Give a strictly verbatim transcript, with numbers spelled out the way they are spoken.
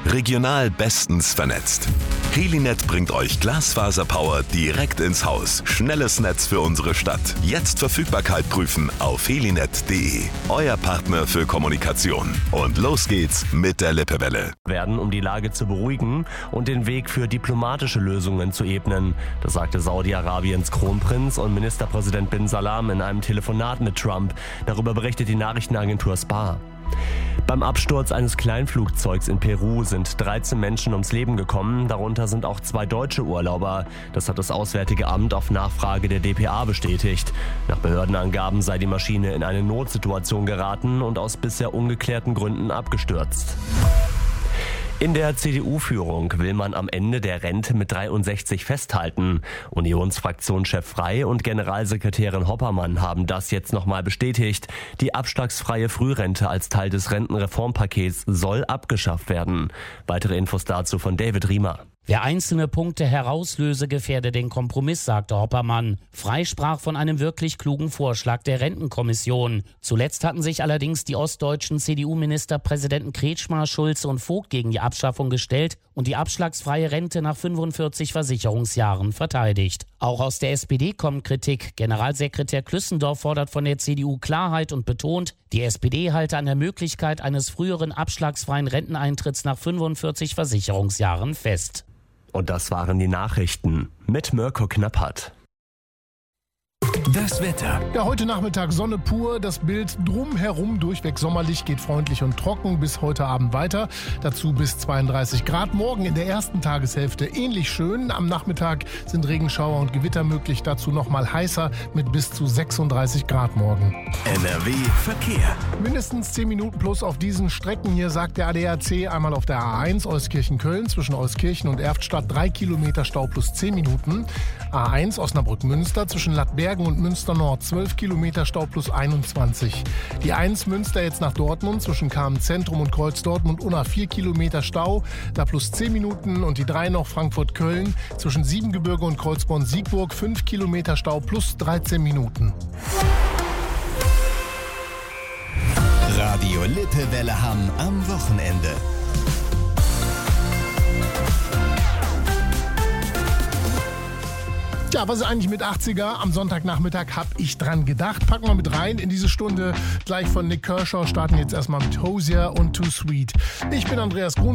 Regional bestens vernetzt. Helinet bringt euch Glasfaserpower direkt ins Haus. Schnelles Netz für unsere Stadt. Jetzt Verfügbarkeit prüfen auf helinet punkt de. Euer Partner für Kommunikation. Und los geht's mit der Lippewelle. Werden, um die Lage zu beruhigen und den Weg für diplomatische Lösungen zu ebnen. Das sagte Saudi-Arabiens Kronprinz und Ministerpräsident bin Salam in einem Telefonat mit Trump. Darüber berichtet die Nachrichtenagentur Spar. Beim Absturz eines Kleinflugzeugs in Peru sind dreizehn Menschen ums Leben gekommen, darunter sind auch zwei deutsche Urlauber. Das hat das Auswärtige Amt auf Nachfrage der D P A bestätigt. Nach Behördenangaben sei die Maschine in eine Notsituation geraten und aus bisher ungeklärten Gründen abgestürzt. In der C D U-Führung will man am Ende der Rente mit dreiundsechzig festhalten. Unionsfraktionschef Frey und Generalsekretärin Hoppermann haben das jetzt nochmal bestätigt. Die abschlagsfreie Frührente als Teil des Rentenreformpakets soll abgeschafft werden. Weitere Infos dazu von David Riemer. Wer einzelne Punkte herauslöse, gefährde den Kompromiss, sagte Hoppermann. Frey sprach von einem wirklich klugen Vorschlag der Rentenkommission. Zuletzt hatten sich allerdings die ostdeutschen C D U-Ministerpräsidenten Kretschmer, Schulze und Vogt gegen die Abschaffung gestellt und die abschlagsfreie Rente nach fünfundvierzig Versicherungsjahren verteidigt. Auch aus der S P D kommt Kritik. Generalsekretär Klüssendorf fordert von der C D U Klarheit und betont, die S P D halte an der Möglichkeit eines früheren abschlagsfreien Renteneintritts nach fünfundvierzig Versicherungsjahren fest. Und das waren die Nachrichten mit Mirko Knappert. Das Wetter. Ja, heute Nachmittag Sonne pur, das Bild drumherum durchweg sommerlich, geht freundlich und trocken bis heute Abend weiter. Dazu bis zweiunddreißig Grad. Morgen in der ersten Tageshälfte ähnlich schön. Am Nachmittag sind Regenschauer und Gewitter möglich. Dazu nochmal heißer mit bis zu sechsunddreißig Grad morgen. N R W Verkehr. Mindestens zehn Minuten plus auf diesen Strecken hier, sagt der A D A C. Einmal auf der A eins Euskirchen-Köln zwischen Euskirchen und Erftstadt drei Kilometer Stau plus zehn Minuten. A eins Osnabrück-Münster zwischen Lattbergen und Münster Nord zwölf Kilometer Stau plus einundzwanzig. Die eins Münster jetzt nach Dortmund zwischen Kamen Zentrum und Kreuz Dortmund Unna vier Kilometer Stau, da plus zehn Minuten. Und die drei noch Frankfurt-Köln zwischen Siebengebirge und Kreuzborn-Siegburg fünf Kilometer Stau plus dreizehn Minuten. Radio Lippewelle Hamm am Wochenende. Ja, was ist eigentlich mit achtziger? Am Sonntagnachmittag habe ich dran gedacht. Packen wir mit rein in diese Stunde. Gleich von Nick Kershaw starten jetzt erstmal mit Hosier und Too Sweet. Ich bin Andreas Grun.